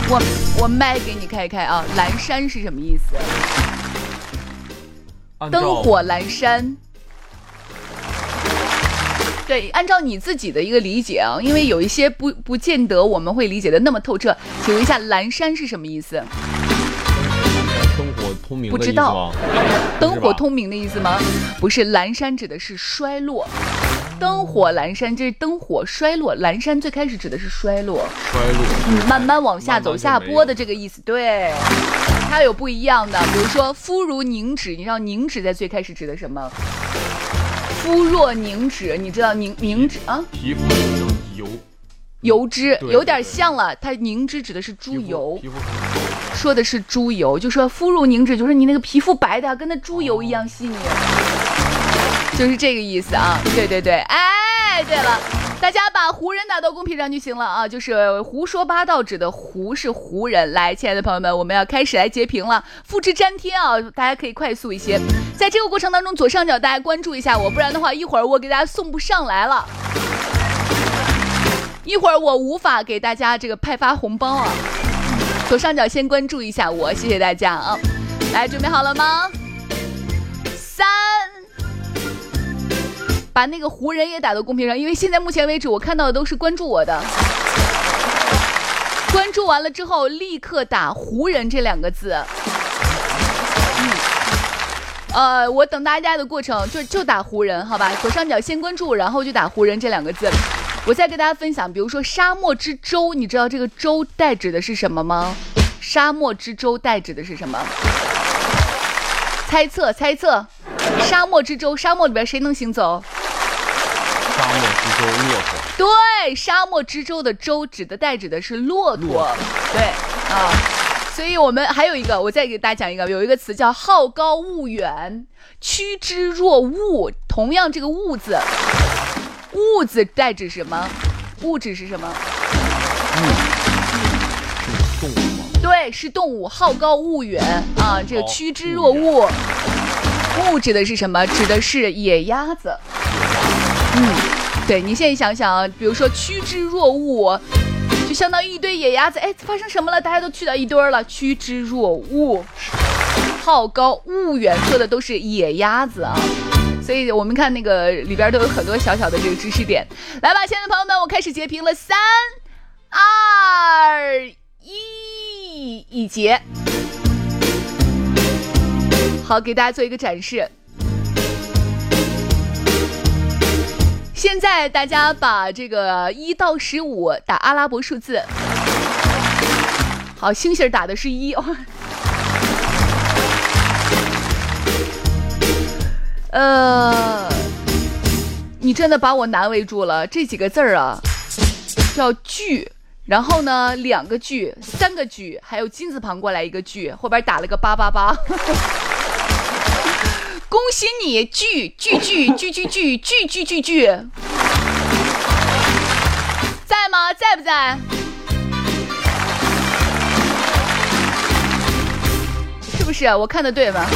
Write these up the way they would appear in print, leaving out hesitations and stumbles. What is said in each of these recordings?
我麦给你开开啊，阑珊是什么意思？灯火阑珊。对，按照你自己的一个理解啊，因为有一些不见得我们会理解的那么透彻。请问一下，阑珊是什么意思？ 灯火通明的意思吗？ 不知道，灯火通明的意思吗？不是，阑珊指的是衰落。灯火阑珊，这是灯火衰落，阑珊最开始指的是衰落，慢慢往下走，下坡的这个意思。对，它有不一样的，比如说肤如凝脂，你知道凝脂在最开始指的什么？肤若凝脂，你知道凝脂啊？ 皮肤油脂有点像了，它凝脂指的是猪油，说的是猪油，就说肤如凝脂，就是你那个皮肤白的跟那猪油一样细腻。就是这个意思啊，对对对，哎，对了，大家把胡人打到公屏上就行了啊，就是胡说八道指的胡是胡人。来，亲爱的朋友们，我们要开始来截屏了，复制粘贴啊，大家可以快速一些。在这个过程当中，左上角大家关注一下我，不然的话一会儿我给大家送不上来了，一会儿我无法给大家这个派发红包啊。左上角先关注一下我，谢谢大家啊。来，准备好了吗？3，把那个胡人也打到公屏上，因为现在目前为止我看到的都是关注我的。关注完了之后立刻打胡人这2个字。我等大家的过程就打胡人，好吧？左上角先关注，然后就打胡人这2个字。我再跟大家分享，比如说沙漠之舟，你知道这个舟代指的是什么吗？沙漠之舟代指的是什么？猜测，沙漠之舟，沙漠里边谁能行走？ 沙漠之舟骆驼。 对，沙漠之舟的舟代指的是骆驼。对啊，所以我们还有一个，我再给大家讲一个，有一个词叫好高骛远，趋之若鹜。同样这个骛字代指什么？物质是什么？ 是动物吗？ 对，是动物。好高骛远啊，这个趋之若鹜。骛指的是什么？指的是野鸭子。对，你现在想想啊，比如说趋之若鹜，就相当于一堆野鸭子。哎，发生什么了？大家都去到一堆了。趋之若鹜，好高骛远，说的都是野鸭子啊。所以我们看那个里边都有很多小小的这个知识点。来吧，亲爱的朋友们，我开始截屏了，3、2、1，已截。好，给大家做一个展示。现在大家把这个1到15打阿拉伯数字。好，星星打的是1。你真的把我难为住了。这几个字儿啊，叫句，然后呢2个句，3个句，还有金字旁过来一个句，后边打了个888。恭喜你，句，在吗？在不在？是不是？我看的对吗？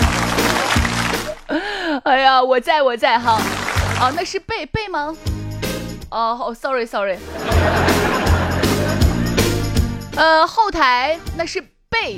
哎呀，我在哈。哦，那是背吗？哦 ，sorry。后台那是背，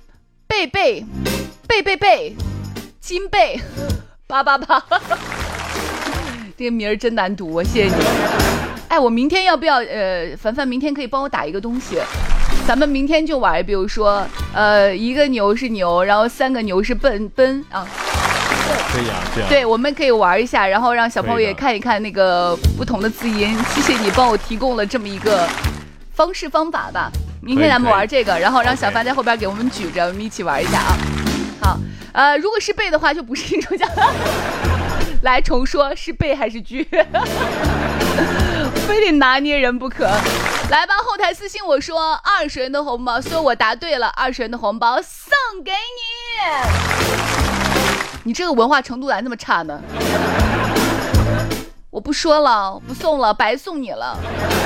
金贝888。这个名儿真难读，谢谢你。哎，我明天要不要凡凡明天可以帮我打一个东西，咱们明天就玩，比如说1个牛是牛，然后3个牛是奔啊。 可以啊，这样。 对，我们可以玩一下，然后让小朋友也看一看那个不同的字音。谢谢你帮我提供了这么一个方法吧。明天咱们玩这个，然后让小帆在后边给我们举着，我们一起玩一下啊。好，如果是背的话，就不是一种奖。来重说，是背还是句？非得拿捏人不可。来吧，后台私信我说20元的红包，所以我答对了，20元的红包送给你。你这个文化程度咋那么差呢？我不说了，不送了，白送你了。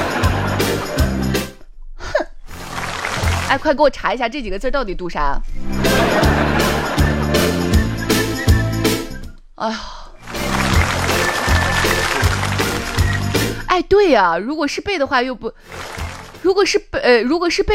哼！哎，快给我查一下这几个字到底读啥？哎呀！哎，对呀，如果是背的话又不，如果是背